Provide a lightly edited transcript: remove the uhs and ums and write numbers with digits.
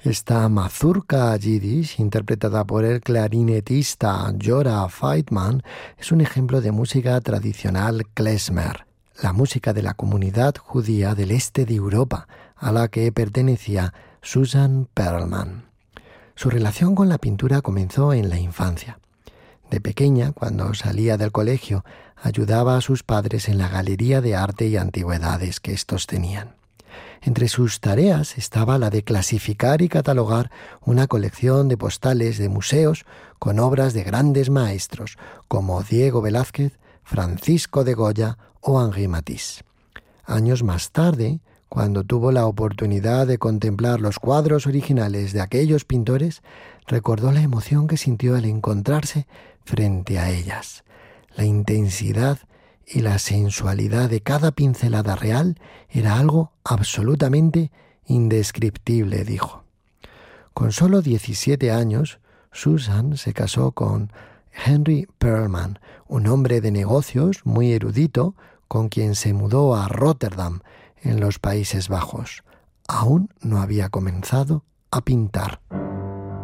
Esta mazurka yiddish, interpretada por el clarinetista Jora Feitman, es un ejemplo de música tradicional klezmer, la música de la comunidad judía del este de Europa, a la que pertenecía Susan Perlman. Su relación con la pintura comenzó en la infancia. De pequeña, cuando salía del colegio, ayudaba a sus padres en la galería de arte y antigüedades que estos tenían. Entre sus tareas estaba la de clasificar y catalogar una colección de postales de museos con obras de grandes maestros como Diego Velázquez, Francisco de Goya o Henri Matisse. Años más tarde, cuando tuvo la oportunidad de contemplar los cuadros originales de aquellos pintores, recordó la emoción que sintió al encontrarse frente a ellas. La intensidad y la sensualidad de cada pincelada real era algo absolutamente indescriptible, dijo. Con solo 17 años, Susan se casó con Henry Perlman, un hombre de negocios muy erudito, con quien se mudó a Rotterdam, en los Países Bajos. Aún no había comenzado a pintar.